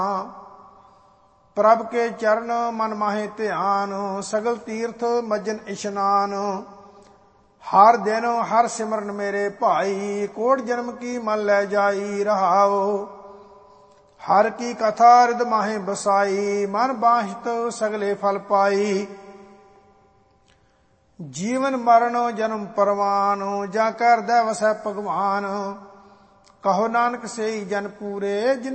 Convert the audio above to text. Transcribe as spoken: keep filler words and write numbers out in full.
ਪ੍ਰਭ ਕੇ ਚਰਨ ਮਨ ਮਾਹੇ ਧਿਆਨ, ਸਗਲ ਤੀਰਥ ਮਜਨ ਇਸ਼ਨਾਨ। ਹਰ ਦਿਨ ਹਰ ਸਿਮਰਨ ਮੇਰੇ ਭਾਈ, ਕੋਟ ਜਨਮ ਕੀ ਮਨ ਲੈ ਜਾਈ ਰਹਾਓ। ਹਰ ਕੀ ਕਥਾ ਰਿਦ ਮਾਹੇ ਬਸਾਈ, ਮਨ ਬਾਹਿਤ ਸਗਲੇ ਫਲ ਪਾਈ। ਜੀਵਨ ਮਰਨ ਜਨਮ ਪਰਵਾਨ, ਜਾਂ ਕਰ ਦੈ ਵਸੈ ਭਗਵਾਨ। ਕਹੋ ਨਾਨਕ ਸੇਈ ਜਨ ਪੂਰੇ,